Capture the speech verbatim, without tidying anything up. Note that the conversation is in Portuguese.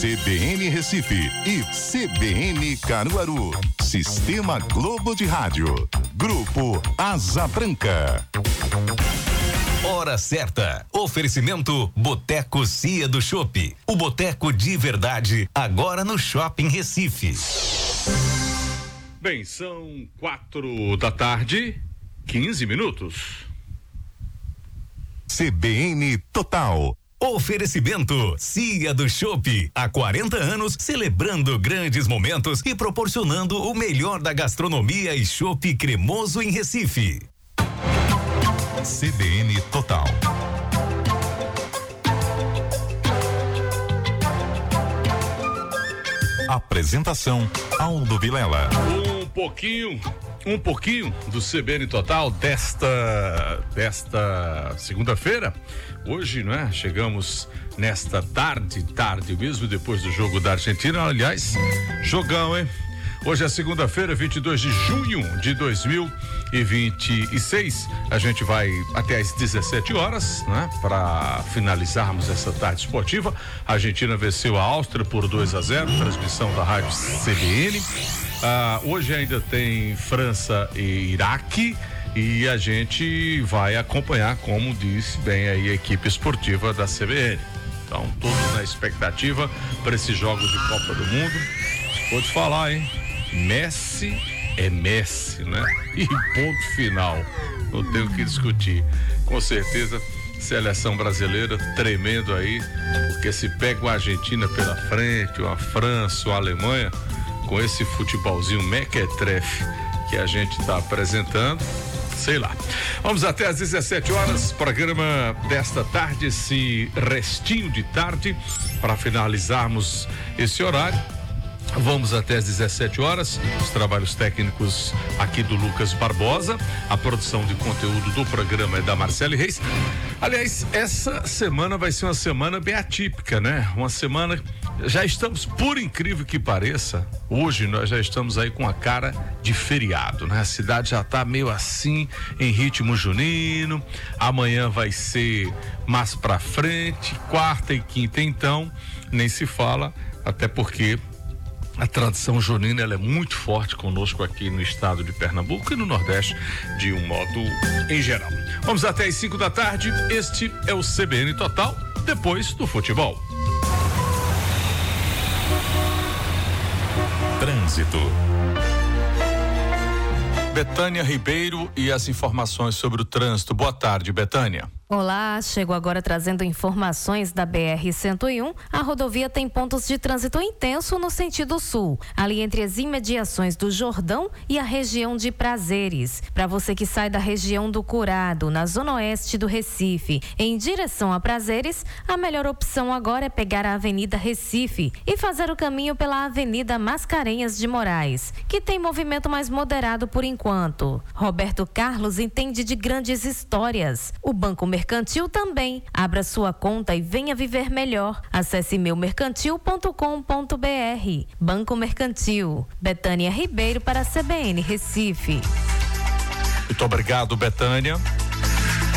C B N Recife e C B N Caruaru. Sistema Globo de Rádio. Grupo Asa Branca. Hora certa. Oferecimento Boteco Cia do Chopp. O boteco de verdade, agora no Shopping Recife. Bem, são quatro da tarde, quinze minutos. C B N Total. Oferecimento Cia do Chopp, há quarenta anos celebrando grandes momentos e proporcionando o melhor da gastronomia e chopp cremoso em Recife. C B N Total. Apresentação Aldo Vilela. Um pouquinho, um pouquinho do C B N Total desta desta segunda-feira. Hoje, não é? Chegamos nesta tarde, tarde mesmo, depois do jogo da Argentina. Aliás, jogão, hein? Hoje é segunda-feira, vinte e dois de junho de dois mil e vinte e seis. A gente vai até às dezessete horas, né? Para finalizarmos essa tarde esportiva. A Argentina venceu a Áustria por dois a zero, transmissão da rádio C B N. Ah, hoje ainda tem França e Iraque. E a gente vai acompanhar, como disse bem aí, a equipe esportiva da C B N. Então, todos na expectativa para esses jogos de Copa do Mundo. Vou te falar, hein? Messi é Messi, né? E ponto final. Não tenho o que discutir. Com certeza, seleção brasileira tremendo aí, porque se pega uma Argentina pela frente, uma França, uma Alemanha, com esse futebolzinho mequetrefe que a gente está apresentando, sei lá. Vamos até às dezessete horas, programa desta tarde, esse restinho de tarde, para finalizarmos esse horário. Vamos até às dezessete horas, os trabalhos técnicos aqui do Lucas Barbosa, a produção de conteúdo do programa é da Marcele Reis. Aliás, essa semana vai ser uma semana bem atípica, né? Uma semana, já estamos, por incrível que pareça, hoje nós já estamos aí com a cara de feriado, né? A cidade já tá meio assim, em ritmo junino, amanhã vai ser mais pra frente, quarta e quinta então, nem se fala, até porque a tradição junina, ela é muito forte conosco aqui no estado de Pernambuco e no Nordeste de um modo em geral. Vamos até às cinco da tarde. Este é o C B N Total, depois do futebol. Trânsito. Betânia Ribeiro e as informações sobre o trânsito. Boa tarde, Betânia. Olá, chego agora trazendo informações da B R cento e um. A rodovia tem pontos de trânsito intenso no sentido sul, ali entre as imediações do Jordão e a região de Prazeres. Para você que sai da região do Curado, na zona oeste do Recife, em direção a Prazeres, a melhor opção agora é pegar a Avenida Recife e fazer o caminho pela Avenida Mascarenhas de Moraes, que tem movimento mais moderado por enquanto. Roberto Carlos entende de grandes histórias. O Banco Mercantil também. Abra sua conta e venha viver melhor. Acesse meu mercantil ponto com ponto b r. Banco Mercantil. Betânia Ribeiro para a C B N Recife. Muito obrigado, Betânia.